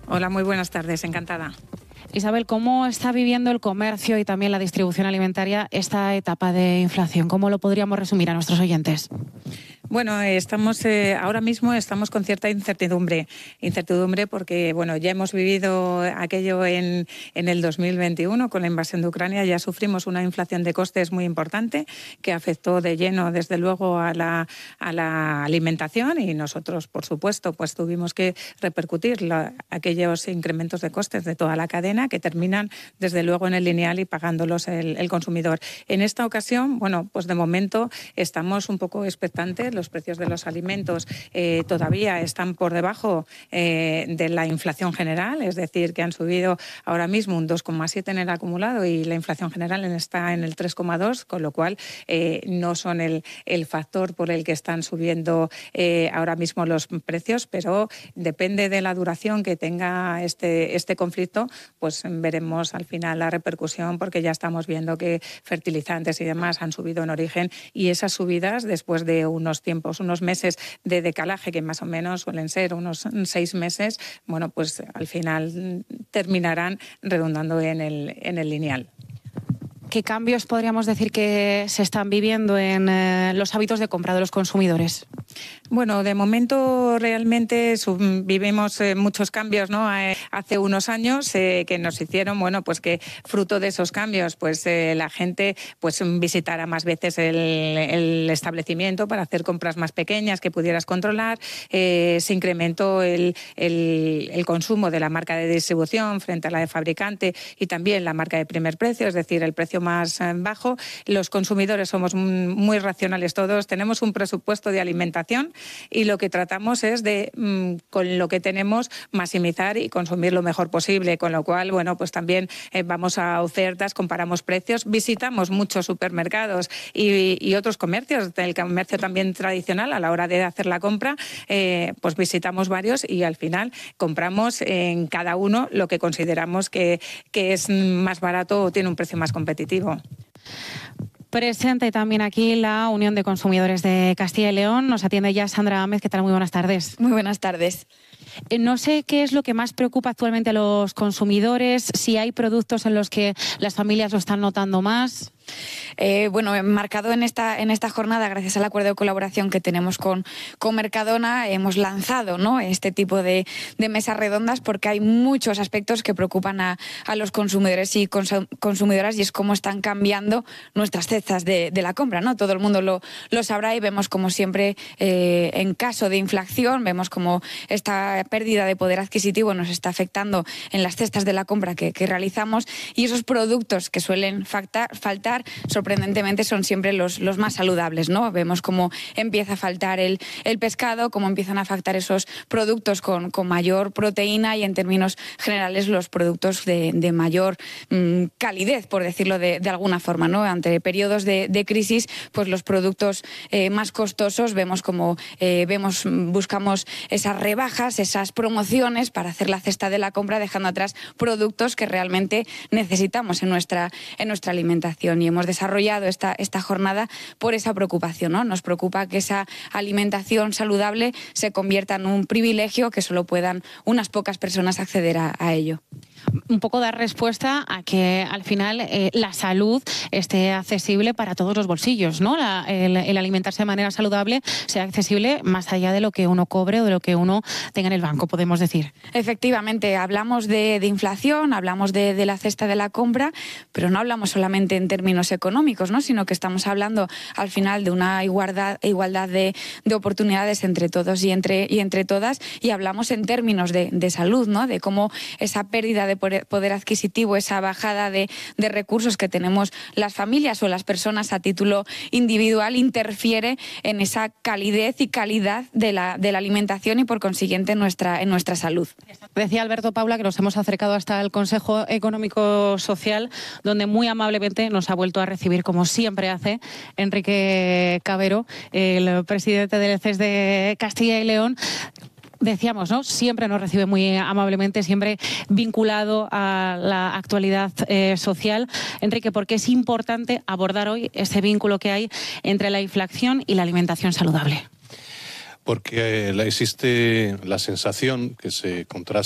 Hola, muy buenas tardes, encantada. Isabel, ¿cómo está viviendo el comercio y también la distribución alimentaria esta etapa de inflación? ¿Cómo lo podríamos resumir a nuestros oyentes? Bueno, ahora mismo estamos con cierta incertidumbre porque ya hemos vivido aquello en el 2021 con la invasión de Ucrania, ya sufrimos una inflación de costes muy importante que afectó de lleno desde luego a la alimentación y nosotros, por supuesto, pues tuvimos que repercutir aquellos incrementos de costes de toda la cadena que terminan desde luego en el lineal y pagándolos el consumidor. En esta ocasión, pues de momento estamos un poco expectantes. Los precios de los alimentos todavía están por debajo de la inflación general, es decir, que han subido ahora mismo un 2,7 en el acumulado y la inflación general está en el 3,2, con lo cual no son el factor por el que están subiendo ahora mismo los precios, pero depende de la duración que tenga este conflicto, pues veremos al final la repercusión, porque ya estamos viendo que fertilizantes y demás han subido en origen y esas subidas después de unos meses de decalaje, que más o menos suelen ser unos 6 meses, pues al final terminarán redundando en el lineal. ¿Qué cambios podríamos decir que se están viviendo en los hábitos de compra de los consumidores? Bueno, de momento realmente vivimos muchos cambios, ¿no? Hace unos años que nos hicieron, pues que fruto de esos cambios, pues la gente pues visitara más veces el establecimiento para hacer compras más pequeñas que pudieras controlar. Se incrementó el consumo de la marca de distribución frente a la de fabricante y también la marca de primer precio, es decir, el precio más bajo. Los consumidores somos muy racionales todos, tenemos un presupuesto de alimentación y lo que tratamos es de, con lo que tenemos, maximizar y consumir lo mejor posible, con lo cual, pues también vamos a ofertas, comparamos precios, visitamos muchos supermercados y otros comercios, el comercio también tradicional a la hora de hacer la compra, pues visitamos varios y al final compramos en cada uno lo que consideramos que es más barato o tiene un precio más competitivo. Presente también aquí la Unión de Consumidores de Castilla y León. Nos atiende ya Sandra Ámez. ¿Qué tal? Muy buenas tardes. Muy buenas tardes. No sé qué es lo que más preocupa actualmente a los consumidores, si hay productos en los que las familias lo están notando más. Marcado en esta jornada, gracias al acuerdo de colaboración que tenemos con Mercadona, hemos lanzado, ¿no?, este tipo de mesas redondas porque hay muchos aspectos que preocupan a los consumidores y consumidoras y es cómo están cambiando nuestras cestas de la compra, ¿no? Todo el mundo lo sabrá y vemos como siempre en caso de inflación, vemos como esta pérdida de poder adquisitivo nos está afectando en las cestas de la compra que realizamos y esos productos que suelen faltar sorprendentemente son siempre los más saludables, ¿no? Vemos cómo empieza a faltar el pescado, cómo empiezan a faltar esos productos con mayor proteína y en términos generales los productos de mayor calidez, por decirlo de alguna forma, ¿no? Ante periodos de crisis, pues los productos más costosos vemos como buscamos esas rebajas, esas promociones para hacer la cesta de la compra, dejando atrás productos que realmente necesitamos en nuestra alimentación. Y hemos desarrollado esta jornada por esa preocupación, ¿no? Nos preocupa que esa alimentación saludable se convierta en un privilegio que solo puedan unas pocas personas acceder a ello. Un poco dar respuesta a que al final la salud esté accesible para todos los bolsillos, ¿no? El alimentarse de manera saludable sea accesible más allá de lo que uno cobre o de lo que uno tenga en el banco, podemos decir. Efectivamente, hablamos de inflación, hablamos de la cesta de la compra, pero no hablamos solamente en términos económicos, ¿no?, sino que estamos hablando al final de una igualdad de oportunidades entre todos y entre todas, y hablamos en términos de salud, ¿no?, de cómo esa pérdida de poder adquisitivo, esa bajada de recursos que tenemos las familias o las personas a título individual interfiere en esa calidez y calidad de la alimentación y por consiguiente en nuestra salud. Decía Alberto Paula que nos hemos acercado hasta el Consejo Económico Social, donde muy amablemente nos ha vuelto a recibir, como siempre hace, Enrique Cabero, el presidente del CES de Castilla y León. Decíamos, ¿no?, siempre nos recibe muy amablemente, siempre vinculado a la actualidad social. Enrique, ¿por qué es importante abordar hoy ese vínculo que hay entre la inflación y la alimentación saludable? Porque existe la sensación que se contrasta